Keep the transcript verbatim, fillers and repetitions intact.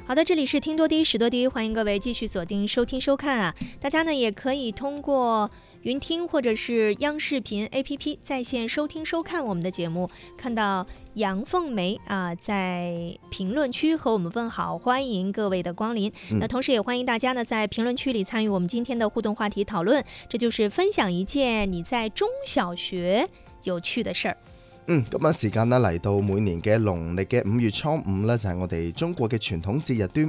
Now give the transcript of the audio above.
好的，这里是听多低识多低，欢迎各位继续锁定收听收看啊！大家呢也可以通过云听或者是央视频 A P P 在线收听收看我们的节目。看到杨凤梅啊在评论区和我们问好，欢迎各位的光临。嗯、那同時也歡迎大家呢在評論區裡參與我們今天的互動話題討論，這就是分享一件你在中小學有趣的事兒。 嗯，咁啊時間呢嚟到每年嘅農曆嘅五月初五呢，就係我哋中國嘅傳統節日端